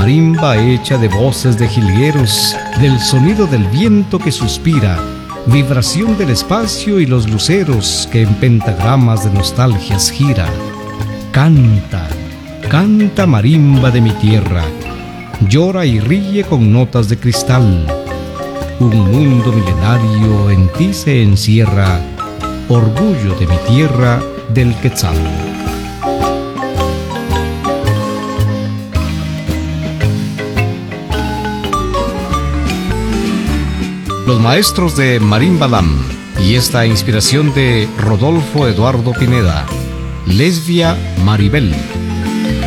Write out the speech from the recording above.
marimba hecha de voces de jilgueros, del sonido del viento que suspira, vibración del espacio y los luceros que en pentagramas de nostalgias gira. Canta, canta marimba de mi tierra, llora y ríe con notas de cristal. Un mundo milenario en ti se encierra, orgullo de mi tierra del Quetzal. Los maestros de Marimba Lam y esta inspiración de Rodolfo Eduardo Pineda, Lesbia Maribel.